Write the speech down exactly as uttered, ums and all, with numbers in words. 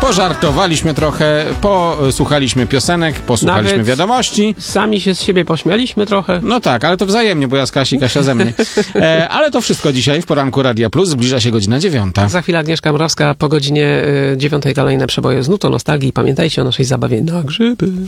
pożartowaliśmy trochę, posłuchaliśmy piosenek, posłuchaliśmy Nawet wiadomości. Sami się z siebie pośmialiśmy trochę. No tak, ale to wzajemnie, bo ja z Kasi, Kasia ze mnie. E, ale to wszystko dzisiaj w poranku Radia Plus. Zbliża się godzina dziewiąta. Za chwilę Agnieszka Mrowska, po godzinie y, dziewiątej kolejne przeboje z nutą nostalgii. Pamiętajcie o naszej zabawie na grzyby.